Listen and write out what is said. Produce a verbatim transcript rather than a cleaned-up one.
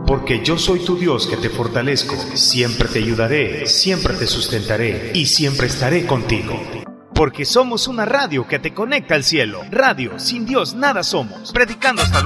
Porque yo soy tu Dios que te fortalezco, siempre te ayudaré, siempre te sustentaré y siempre estaré contigo. Porque somos una radio que te conecta al cielo. Radio, sin Dios nada somos. Predicando hasta